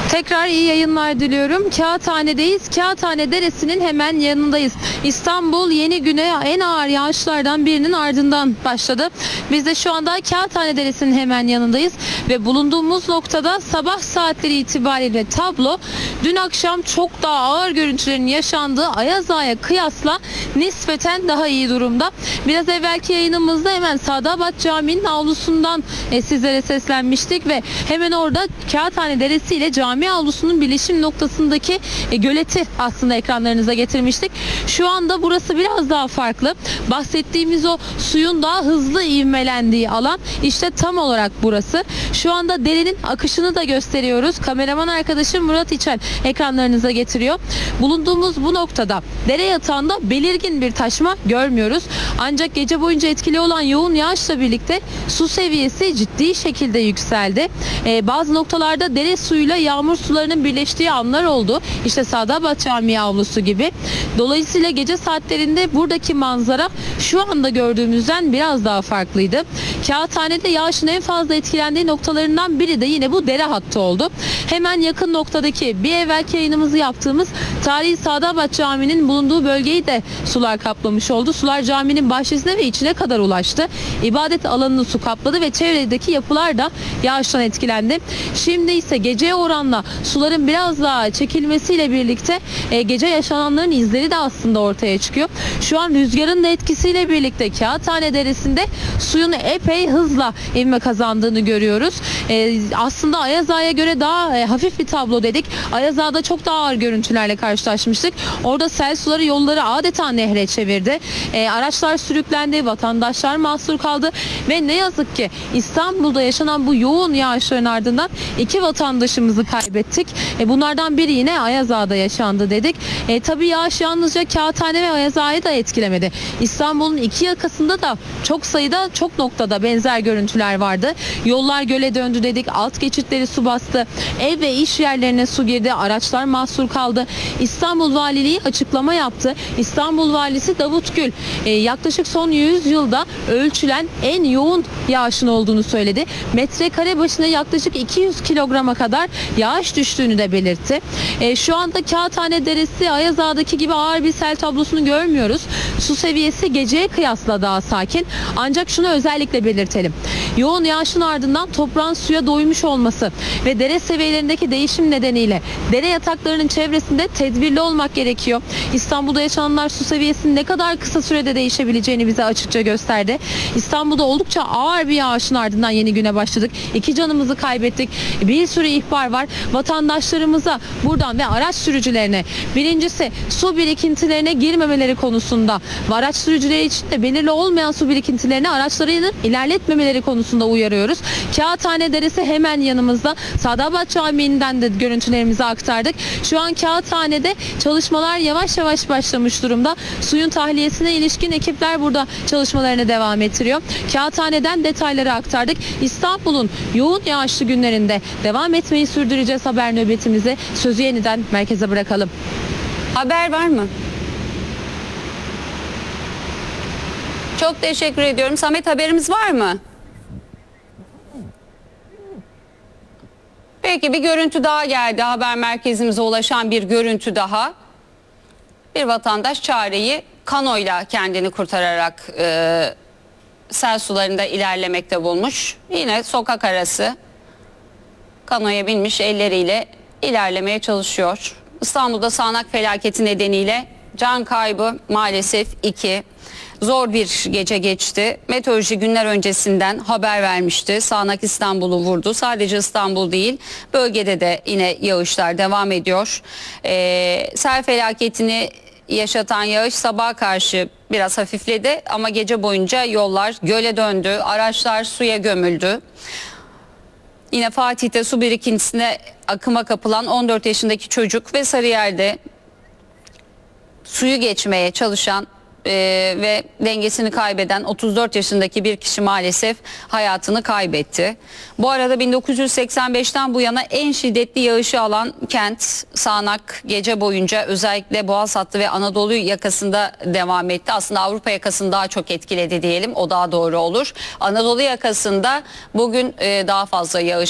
Tekrar iyi yayınlar diliyorum. Kağıthane'deyiz. Kağıthane Deresi'nin hemen yanındayız. İstanbul yeni güne en ağır yağışlardan birinin ardından başladı. Biz de şu anda Kağıthane Deresi'nin hemen yanındayız ve bulunduğumuz noktada sabah saatleri itibariyle tablo dün akşam çok daha ağır görüntülerin yaşandığı Ayaz Ağa'ya kıyasla nispeten daha iyi durumda. Biraz evvelki yayınımızda hemen Sadabat Camii'nin avlusundan sizlere seslenmiştik ve hemen orada Kağıthane Deresi ile cami avlusunun birleşim noktasındaki göleti aslında ekranlarınıza getirmiştik. Şu anda burası biraz daha farklı. Bahsettiğimiz o suyun daha hızlı ivmelendiği alan işte tam olarak burası. Şu anda derenin akışını da gösteriyoruz. Kameraman arkadaşım Murat İçel ekranlarınıza getiriyor. Bulunduğumuz bu noktada dere yatağında belirgin bir taşma görmüyoruz. Ancak gece boyunca etkili olan yoğun yağışla birlikte su seviyesi ciddi şekilde yükseldi. Bazı noktalarda dere suyuyla yağmur sularının birleştiği anlar oldu. İşte Sadabat Camii avlusu gibi. Dolayısıyla gece saatlerinde buradaki manzara şu anda gördüğümüzden biraz daha farklıydı. Kağıthane'de yağışın en fazla etkilendiği noktalarından biri de yine bu dere hattı oldu. Hemen yakın noktadaki bir evvelki yayınımızı yaptığımız tarihi Sadabat Camii'nin bulunduğu bölgeyi de sular kaplamış oldu. Sular caminin bahçesine ve içine kadar ulaştı. İbadet alanını su kapladı ve çevredeki yapılar da yağıştan etkilendi. Şimdi ise geceye oranla suların biraz daha çekilmesiyle birlikte gece yaşananların izleri de aslında ortaya çıkıyor. Şu an rüzgarın da etkisiyle birlikte Kağıthane Deresi'nde suyun epey hızla ivme kazandığını görüyoruz. Aslında Ayaz Ağa'ya göre daha hafif bir tablo dedik. Ayaz Ağa'da çok daha ağır görüntülerle karşılaşmıştık. Orada sel suları yolları adeta nehre çevirdi. Araçlar sürüklendi, vatandaşlar mahsur kaldı ve ne yazık ki İstanbul'da yaşanan bu yoğun yağışların ardından iki vatandaşımızı kaybettik. Bunlardan biri yine Ayaz Ağa'da yaşandı dedik. Tabii yağış yalnızca Kağıthane ve Ayaz Ağa'yı da etkilemedi. İstanbul'un iki yakasında da çok sayıda, çok noktada benzer görüntüler vardı. Yollar göle döndü dedik. Alt geçitleri su bastı. Ev ve iş yerlerine su girdi. Araçlar mahsur kaldı. İstanbul Valiliği açıklama yaptı. İstanbul Valisi Davut Gül yaklaşık son 100 yılda ölçülen en yoğun yağışın olduğunu söyledi. Metrekare başına yaklaşık 200 kilograma kadar yağış düştüğünü de belirtti. Şu anda Kağıthane Deresi Ayaz Ağa'daki gibi ağır bir sel tablosunu görmüyoruz. Su seviyesi geceye kıyasla daha sakin. Ancak şunu özellikle belirtelim. Yoğun yağışın ardından toprağın suya doymuş olması ve dere seviyelerindeki değişim nedeniyle dere yataklarının çevresinde tedbirli olmak gerekiyor. İstanbul'da yaşananlar su seviyesinin ne kadar kısa sürede değişebileceğini bize açıkça gösterdi. İstanbul'da oldukça ağır bir yağışın ardından yeni güne başladık. 2 canımızı kaybettik. Bir sürü ihbar var. Vatandaşlarımıza buradan ve araç sürücülerine birincisi su birikintilerine girmemeleri konusunda ve araç sürücüleri için de belirli olmayan su birikintilerini araçlarını ilerletmemeleri konusunda uyarıyoruz. Kağıthane Deresi hemen yanımızda. Sadabat Camii'nden de görüntülerimizi aktardık. Şu an Kağıthane'de çalışmalar yavaş yavaş başlamış durumda. Suyun tahliyesine ilişkin ekipler burada çalışmalarını devam ettiriyor. Kağıthane'den detayları aktardık. İstanbul'un yoğun yağışlı günlerinde devam etmeyi sürdüreceğiz haber nöbetimizi. Sözü yeniden merkeze bırakalım. Haber var mı? Çok teşekkür ediyorum. Samet, haberimiz var mı? Peki, bir görüntü daha geldi. Haber merkezimize ulaşan bir görüntü daha. Bir vatandaş çareyi kanoyla kendini kurtararak sel sularında ilerlemekte bulmuş. Yine sokak arası kanoya binmiş, elleriyle ilerlemeye çalışıyor. İstanbul'da sağanak felaketi nedeniyle can kaybı maalesef 2. Zor bir gece geçti. Meteoroloji günler öncesinden haber vermişti. Sağanak İstanbul'u vurdu. Sadece İstanbul değil, bölgede de yine yağışlar devam ediyor. Sel felaketini yaşatan yağış sabaha karşı biraz hafifledi ama gece boyunca yollar göle döndü, araçlar suya gömüldü. Yine Fatih'te su birikintisine akıma kapılan 14 yaşındaki çocuk ve Sarıyer'de suyu geçmeye çalışan ve dengesini kaybeden 34 yaşındaki bir kişi maalesef hayatını kaybetti. Bu arada 1985'ten bu yana en şiddetli yağışı alan kent sağanak gece boyunca özellikle Boğaz hattı ve Anadolu yakasında devam etti. Aslında Avrupa yakasını daha çok etkiledi diyelim, o daha doğru olur. Anadolu yakasında bugün daha fazla yağış